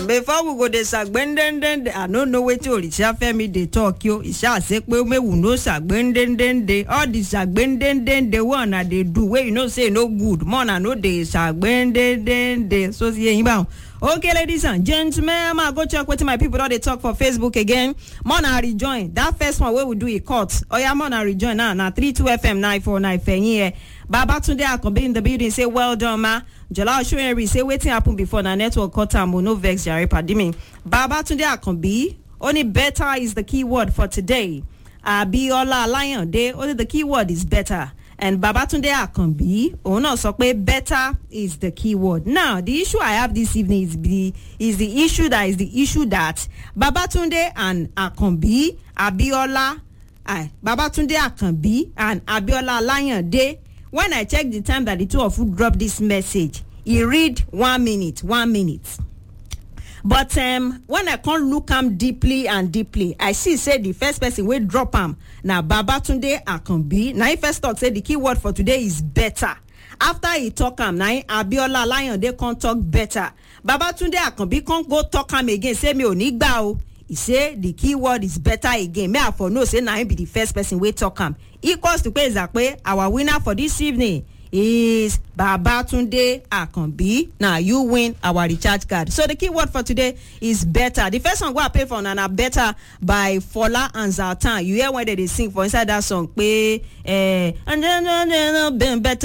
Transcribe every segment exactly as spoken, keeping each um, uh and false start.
before we go dey sagbendendende, I no know wetin Orisha Femi dey talk yo. Isha say pe me we no sagbendendende. All the sagbendendende one na dey do wey you know say no good. More na no dey sagbendendende. So see yin ba. Okay, ladies and gentlemen, ma go check wetin my people don dey talk for Facebook again. More na rejoin. That first one wey we do e cut. Oya more na rejoin now na three two F M nine four nine Fẹ̀yìn ẹ. Babatunde Akanbi in the building say well done ma. Jola Oshoyeri say wetin happen before na network cut am no vex jare padi me. Babatunde Akanbi, only better is the key word for today. Abiola Alayande, only the key word is better. And Babatunde Akanbi, oh no, so better is the key word. Now, the issue I have this evening is the is the issue that is the issue that Babatunde and Akanbi, Abiola, I Babatunde Akanbi and Abiola Alayande. When I check the time that the two of you drop this message, he read one minute, one minute. But um, when I can't look am deeply and deeply, I see say the first person will drop am. Now Babatunde Akanbi. Now he first talk say the key word for today is better. After he talk am, now Abiola Alayande can't talk better. Babatunde Akanbi can't go talk am again. Say me onigba o. He say the key word is better again. Me I for no say now he be the first person we talk am. Equals to pay Zakwe. Our winner for this evening is Babatunde Akanbi. Now you win our recharge card. So the key word for today is better. The first song we pay for na better by Fola and Zlatan. You hear when they, they sing for inside that song. Pay eh and then been better.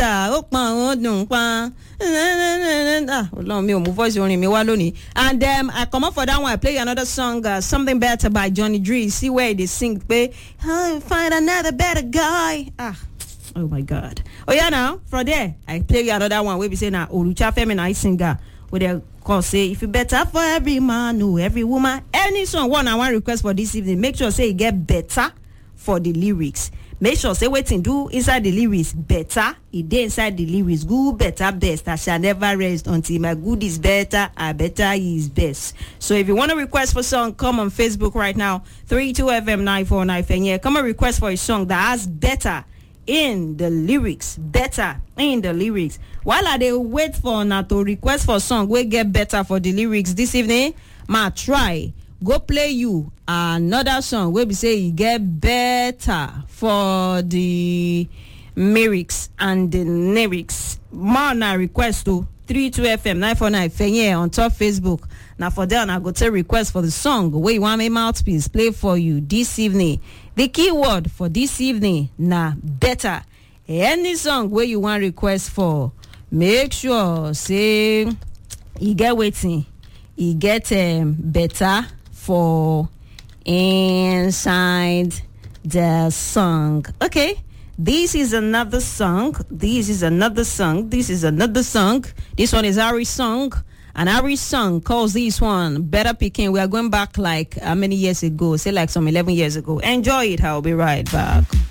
Ah, me voice only me waloni. And um, I come up for that one. I play another song, uh, Something Better by Johnny Dree. See where they sing. Pay oh, find another better guy. Ah. Oh my God. Oh yeah, now from there I play you another one where we say now Orisha Femi na singer where they call say if you better for every man or every woman. Any song one I want request for this evening. Make sure say you get better for the lyrics. Make sure say waiting do inside the lyrics better. It dey inside the lyrics good better best. I shall never rest until my good is better. I better is best. So if you want to request for song, come on Facebook right now. three two F M nine four nine Fẹ̀yìn ẹ. Come and request for a song that has better in the lyrics, better in the lyrics. While I they wait for na to request for song, we get better for the lyrics this evening. Ma try go play you another song where we say you get better for the lyrics and the lyrics. Ma na request to three two F M nine four nine Fẹ̀yìn on top Facebook. Now for that, I go take request for the song where you want me mouthpiece play for you this evening. The key word for this evening na better. Any song where you want request for, make sure say you get waiting, you get um, better for inside the song. Okay. This is another song. This is another song. This is another song. This one is Ari's song. And Ari's song calls this one Better Picking. We are going back like how many years ago? Say like some eleven years ago. Enjoy it. I'll be right back.